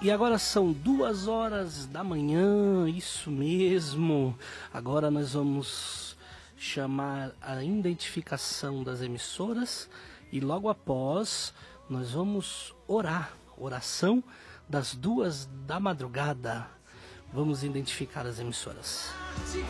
E agora são 2 horas da manhã, isso mesmo. Agora nós vamos chamar a identificação das emissoras e logo após nós vamos orar. Oração das 2 da madrugada. Vamos identificar as emissoras.